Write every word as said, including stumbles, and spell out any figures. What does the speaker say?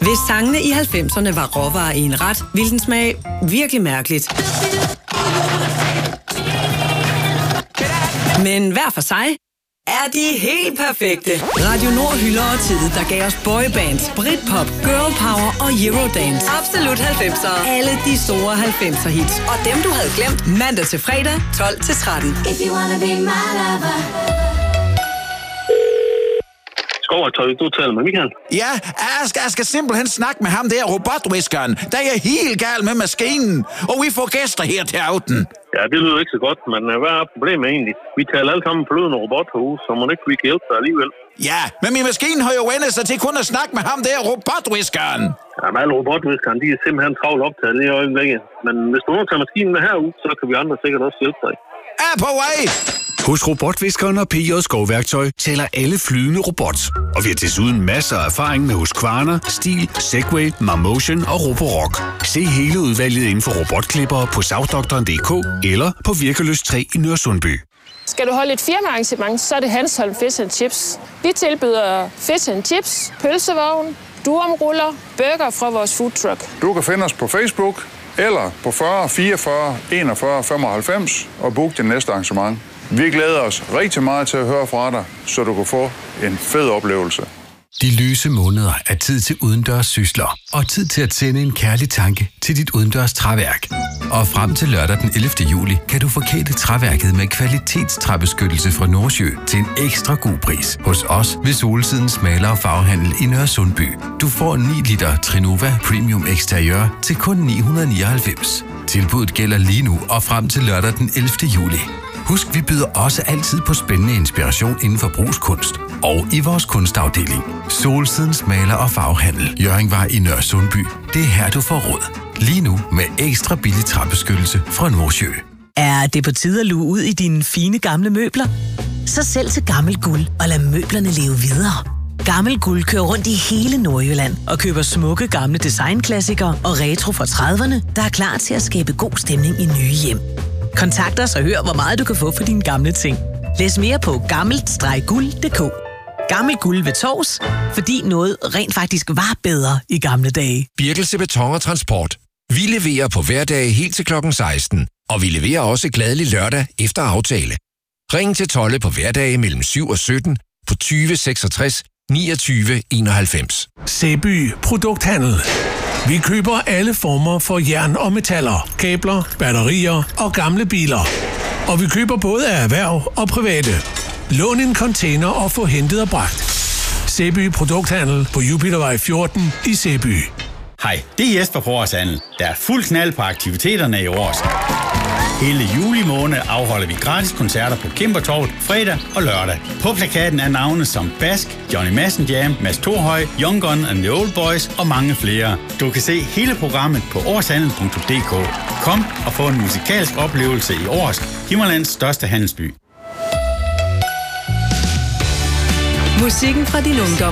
Hvis sangene i halvfemserne var råvarer i en ret, ville den smage virkelig mærkeligt. Men hver for sig er de helt perfekte. Radio Nord hylder og tid, der gav os boybands, britpop, girl power og eurodance. Absolut halvfemser. Alle de store halvfemser hits. Og dem du havde glemt mandag til fredag tolv til tretten. If you wanna be my lover. Skovertøj, du taler med Michael. Ja, jeg skal, jeg skal simpelthen snakke med ham der robotviskeren. Der er helt gal med maskinen, og vi får gæster her til aften. Ja, det lyder ikke så godt, men hvad er problemet egentlig? Vi taler alle sammen forlydende robothus, så må ikke vi kan hjælpe dig alligevel. Ja, men min maskine har jo vendt sig til kun at snakke med ham der robotviskeren. Jamen, alle robotviskeren, de er simpelthen travlt optaget lige i øjeblikket. Men hvis du nu tager maskinen med herud, så kan vi andre sikkert også hjælpe dig. Er på vej! Hos Robotviskeren og P J Skovværktøj taler alle flydende robot. Og vi har desuden masser af erfaring med Husqvarna, Stihl, Segway, Marmotion og Roborock. Se hele udvalget inden for robotklippere på savsdoktoren punktum d k eller på Virkeløs tre i Nørresundby. Skal du holde et firmaarrangement, så er det Hanstholm Fish and Chips. Vi tilbyder fish and chips, pølsevogn, durumruller, burger fra vores foodtruck. Du kan finde os på Facebook eller på fyrre fireogfyrre enogfyrre femoghalvfems og book din næste arrangement. Vi glæder os rigtig meget til at høre fra dig, så du kan få en fed oplevelse. De lyse måneder er tid til udendørs sysler og tid til at sende en kærlig tanke til dit udendørs træværk. Og frem til lørdag den ellevte juli kan du forkæle træværket med kvalitetstræbeskyttelse fra Nordsjø til en ekstra god pris hos os ved Solsidens Maler- og Farvehandel i Nørresundby. Du får ni liter Trinova Premium Exteriør til kun ni hundrede nioghalvfems. Tilbuddet gælder lige nu og frem til lørdag den ellevte juli. Husk, vi byder også altid på spændende inspiration inden for brugskunst og i vores kunstafdeling. Solsidens Maler- og Farvehandel, Hjørringvej i Nørresundby. Det er her, du får råd. Lige nu med ekstra billig træbeskyttelse fra Nordsjø. Er det på tide at luge ud i dine fine gamle møbler? Så sælg til Gammel Guld og lad møblerne leve videre. Gammel Guld kører rundt i hele Nordjylland og køber smukke gamle designklassikere og retro fra trediverne, der er klar til at skabe god stemning i nye hjem. Kontakt os og hør, hvor meget du kan få for dine gamle ting. Læs mere på gammelt guld punktum d k. Gammel Guld ved Tårs, fordi noget rent faktisk var bedre i gamle dage. Birkelse Beton og Transport. Vi leverer på hverdage helt til klokken seksten, og vi leverer også glædelig lørdag efter aftale. Ring til Tolle på hverdage mellem syv og sytten på tyve seksogtres niogtyve enoghalvfems. Sæby Produkthandel. Vi køber alle former for jern og metaller, kabler, batterier og gamle biler. Og vi køber både af erhverv og private. Lån en container og få hentet og bragt. Sæby Produkthandel på Jupitervej fjorten i Sæby. Hej, det er Jesper fra Års Handel. Der er fuld knald på aktiviteterne i Års. Hele juli måned afholder vi gratis koncerter på Kimbertorvet fredag og lørdag. På plakaten er navne som Bask, Johnny Madsen Jam, Mads Thorhøj, Young Gun and the Old Boys og mange flere. Du kan se hele programmet på årshandel punktum d k. Kom og få en musikalsk oplevelse i Års, Himmerlands største handelsby. Musikken fra din ungdom.